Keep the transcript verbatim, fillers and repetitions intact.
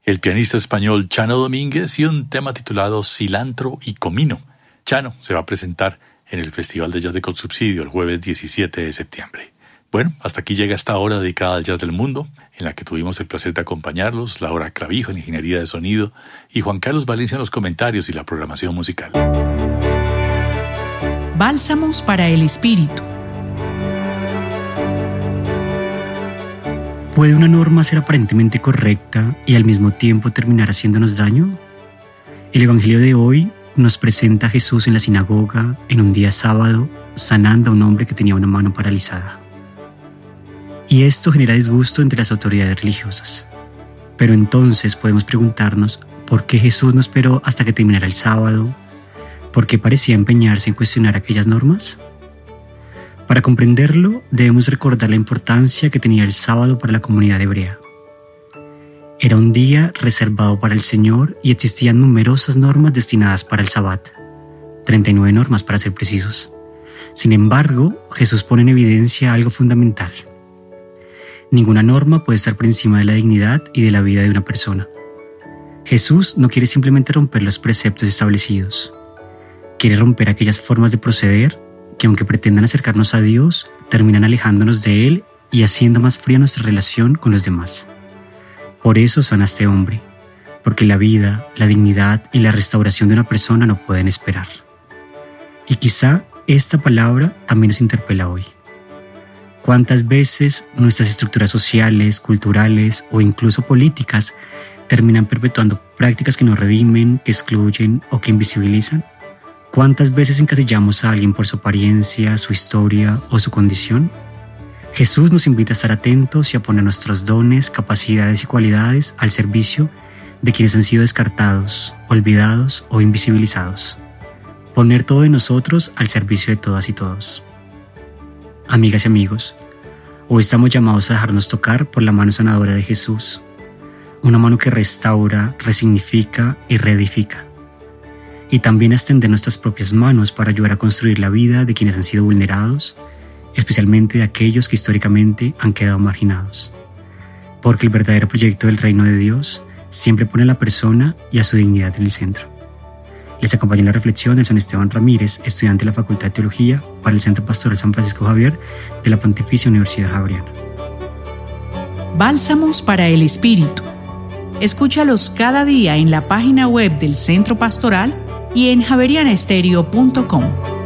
el pianista español Chano Domínguez y un tema titulado Cilantro y Comino. Chano se va a presentar en el Festival de Jazz de Colsubsidio el jueves diecisiete de septiembre. Bueno, hasta aquí llega esta hora dedicada al jazz del mundo, en la que tuvimos el placer de acompañarlos, Laura Clavijo en ingeniería de sonido y Juan Carlos Valencia en los comentarios y la programación musical. Bálsamos para el espíritu. ¿Puede una norma ser aparentemente correcta y al mismo tiempo terminar haciéndonos daño? El Evangelio de hoy nos presenta a Jesús en la sinagoga en un día sábado, sanando a un hombre que tenía una mano paralizada. Y esto genera disgusto entre las autoridades religiosas. Pero entonces podemos preguntarnos por qué Jesús no esperó hasta que terminara el sábado, por qué parecía empeñarse en cuestionar aquellas normas. Para comprenderlo, debemos recordar la importancia que tenía el sábado para la comunidad hebrea. Era un día reservado para el Señor y existían numerosas normas destinadas para el Sabbat, treinta y nueve normas para ser precisos. Sin embargo, Jesús pone en evidencia algo fundamental. Ninguna norma puede estar por encima de la dignidad y de la vida de una persona. Jesús no quiere simplemente romper los preceptos establecidos. Quiere romper aquellas formas de proceder que, aunque pretendan acercarnos a Dios, terminan alejándonos de Él y haciendo más fría nuestra relación con los demás. Por eso sana a este hombre, porque la vida, la dignidad y la restauración de una persona no pueden esperar. Y quizá esta palabra también nos interpela hoy. ¿Cuántas veces nuestras estructuras sociales, culturales o incluso políticas terminan perpetuando prácticas que nos redimen, que excluyen o que invisibilizan? ¿Cuántas veces encasillamos a alguien por su apariencia, su historia o su condición? Jesús nos invita a estar atentos y a poner nuestros dones, capacidades y cualidades al servicio de quienes han sido descartados, olvidados o invisibilizados. Poner todo de nosotros al servicio de todas y todos. Amigas y amigos, hoy estamos llamados a dejarnos tocar por la mano sanadora de Jesús, una mano que restaura, resignifica y reedifica, y también a extender nuestras propias manos para ayudar a construir la vida de quienes han sido vulnerados, especialmente de aquellos que históricamente han quedado marginados, porque el verdadero proyecto del reino de Dios siempre pone a la persona y a su dignidad en el centro. Les acompaña en la reflexión Nelson Esteban Ramírez, estudiante de la Facultad de Teología para el Centro Pastoral San Francisco Javier de la Pontificia Universidad Javeriana. Bálsamos para el espíritu. Escúchalos cada día en la página web del Centro Pastoral y en javeriana estéreo punto com.